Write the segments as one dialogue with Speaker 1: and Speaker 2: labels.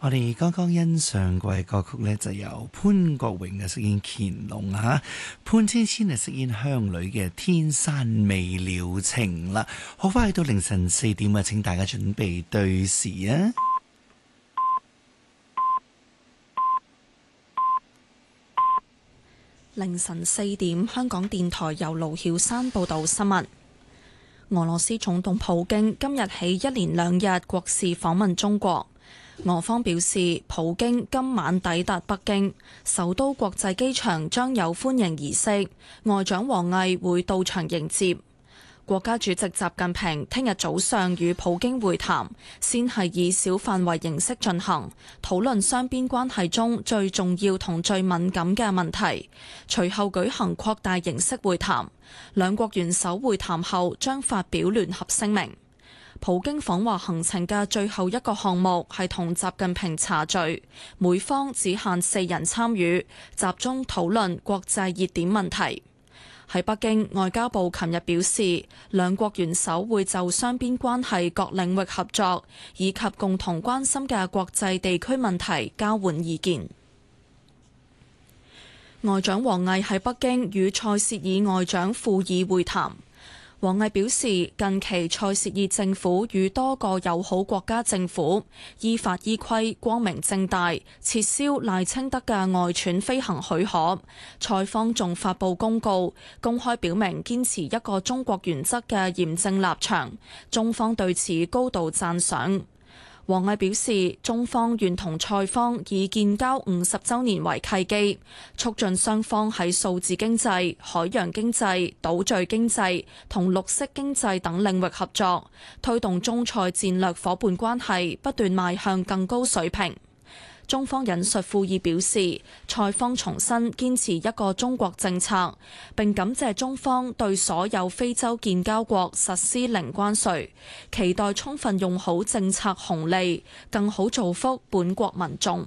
Speaker 1: 我哋剛剛欣賞過嘅歌曲呢，就由潘國榮嘅飾演乾隆嚇，潘千千係飾演鄉女嘅《天山未了情》啦。好快去到凌晨4點啊！請大家準備對時啊！
Speaker 2: 凌晨4點，香港電台由盧曉山報道新聞。俄羅斯總統普京今日起一連2日國事訪問中國。俄方表示，普京今晚抵達北京，首都國際機場將有歡迎儀式，外長王毅會到場迎接。國家主席習近平聽日早上與普京會談，先係以小範圍形式進行，討論雙邊關係中最重要同最敏感嘅問題。隨後舉行擴大形式會談，兩國元首會談後將發表聯合聲明。普京訪華行程嘅最後一個項目係同習近平茶聚，每方只限4人參與，集中討論國際熱點問題。喺北京，外交部琴日表示，兩國元首會就雙邊關係各領域合作以及共同關心嘅國際地區問題交換意見。外長王毅喺北京與塞舌爾外長庫爾會談。王毅表示，近期塞舌爾政府與多個友好國家政府依法依規、光明正大撤銷賴清德嘅外竄飛行許可，塞方仲發布公告，公開表明堅持一個中國原則嘅嚴正立場，中方對此高度讚賞。王毅表示，中方願同塞方以建交50週年為契機，促進雙方喺數字經濟、海洋經濟、島嶼經濟同綠色經濟等領域合作，推動中塞戰略夥伴關係不斷邁向更高水平。中方引述庫爾表示，塞方重申堅持一個中國政策，並感謝中方對所有非洲建交國實施零關稅，期待充分用好政策紅利，更好造福本國民眾。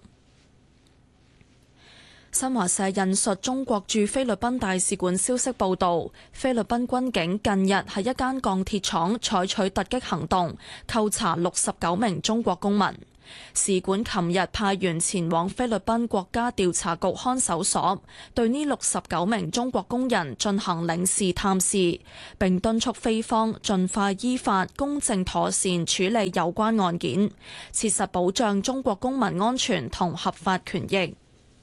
Speaker 2: 新華社引述中國駐菲律賓大使館消息報導，菲律賓軍警近日喺一間鋼鐵廠採取突擊行動，扣查69名中國公民。使館琴日派員前往菲律賓國家調查局看守所，對呢69名中國工人進行領事探視，並敦促菲方盡快依法公正妥善處理有關案件，切實保障中國公民安全同合法權益。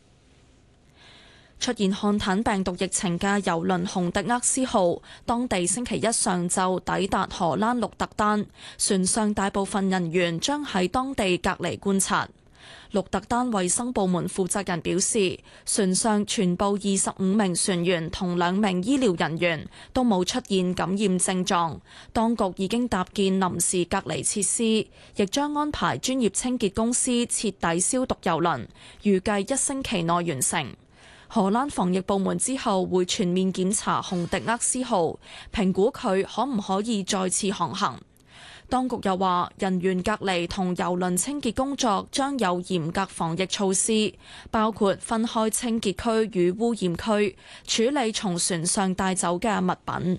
Speaker 2: 出現漢坦病毒疫情嘅郵輪洪迪厄斯號，當地星期一上晝抵達荷蘭鹿特丹，船上大部分人員將喺當地隔離觀察。鹿特丹衛生部門負責人表示，船上全部25名船員同2名醫療人員都冇出現感染症狀，當局已經搭建臨時隔離設施，亦將安排專業清潔公司徹底消毒郵輪，預計1星期內完成。荷蘭防疫部門之後會全面檢查洪迪厄斯號，評估佢可唔可以再次航行。當局又話，人員隔離同郵輪清潔工作將有嚴格防疫措施，包括分開清潔區與污染區，處理從船上帶走嘅物品。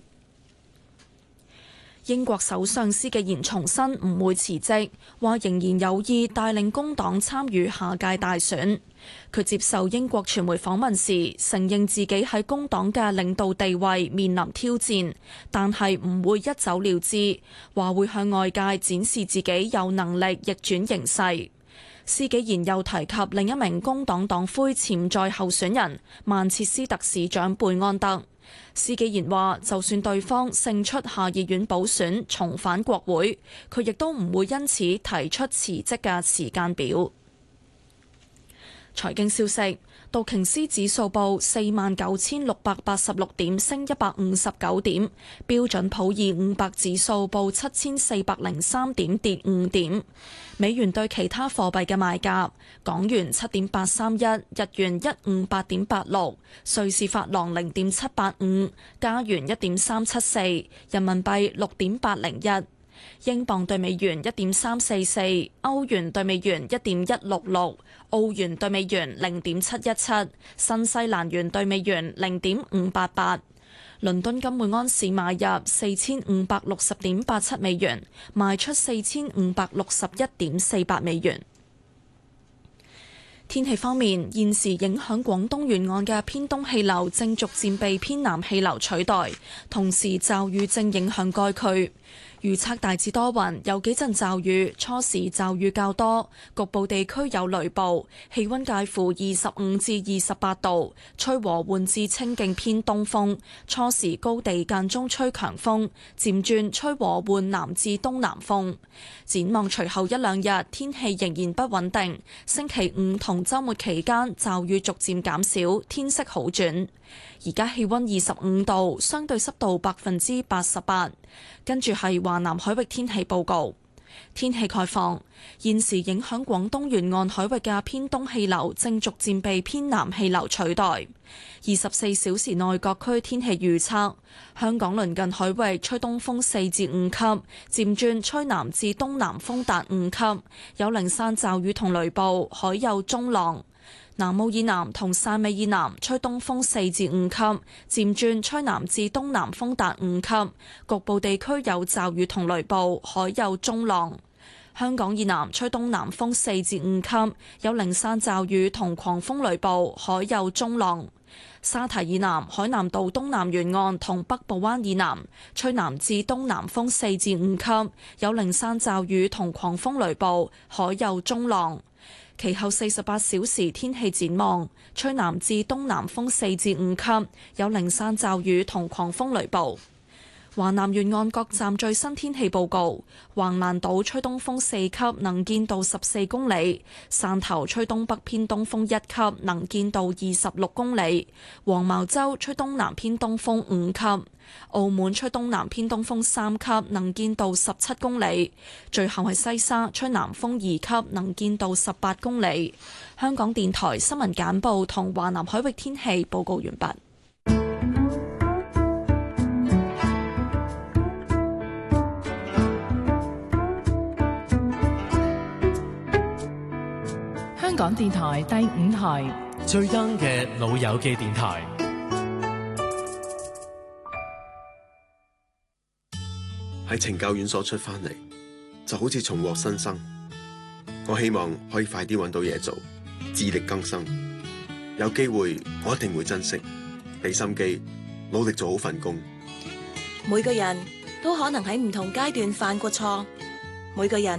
Speaker 2: 英國首相施紀賢重申唔會辭職，話仍然有意帶領工黨參與下屆大選。佢接受英國傳媒訪問時，承認自己喺工黨嘅領導地位面臨挑戰，但係唔會一走了之，話會向外界展示自己有能力逆轉形勢。施紀賢又提及另一名工黨黨魁潛在候選人曼徹斯特市長貝安德。施紀賢話，就算對方勝出下議院補選重返國會，佢亦都唔會因此提出辭職嘅時間表。財經消息，道瓊斯指數報49,686點，升159點；標準普爾500指數報7,403點，跌5點。美元對其他貨幣嘅賣價：港元7.831，日元158.86，瑞士法郎0.785，加元1.374，人民幣6.801。英鎊對美元1.344，歐元對美元1.166，澳元對美元0.717，新西蘭元對美元0.588。倫敦金每安士買入4560.87 美元，賣出4561.48美元。 天氣方面，現時影響廣東沿岸嘅偏東氣流正逐漸被偏南氣流取代，同時驟雨正影響該區。預測大致多雲，有幾陣驟雨，初時驟雨較多，局部地區有雷暴，氣溫介乎25至28度，吹和緩至清勁偏東風，初時高地間中吹強風，漸轉吹和緩南至東南風。展望隨後一兩日，天氣仍然不穩定，星期五同週末期間驟雨逐漸減少，天色好轉。而家氣溫25度，相對濕度88%。跟住係華南海域天氣報告。天氣概況，現時影響廣東沿岸海域嘅偏東氣流正逐漸被偏南氣流取代。24小時內各區天氣預測：香港鄰近海域吹東風4至5級，漸轉吹南至東南風達5級，有零散驟雨同雷暴，海有中浪。南澳以南同汕尾以南吹東風4至5級，漸轉吹南至東南風達5級，局部地區有驟雨同雷暴，海有中浪。香港以南吹東南風4至5級，有零散驟雨同狂風雷暴，海有中浪。沙堤以南海南島東南沿岸同北部灣以南吹南至東南風4至5級，有零散驟雨同狂風雷暴，海有中浪。其後48小時天氣展望，吹南至東南風4至5級，有零散驟雨同狂風雷暴。華南沿岸各站最新天氣報告：橫瀾島吹東風4級，能見度14公里；汕頭吹東北偏東風1級，能見度26公里；黃茅洲吹東南偏東風5級；澳門吹東南偏東風3級，能見度17公里；最後係西沙吹南風2級，能見度18公里。香港電台新聞簡報同華南海域天氣報告完畢。
Speaker 3: 香港電台第5台
Speaker 4: 最 young 嘅老友記電台，
Speaker 5: 喺懲教院所出返嚟，就好似重獲新生。我希望可以快啲揾到嘢做，自力更生。有機會我一定會珍惜，俾心機，努力做好份工。
Speaker 6: 每個人都可能喺唔同階段犯過錯，每個人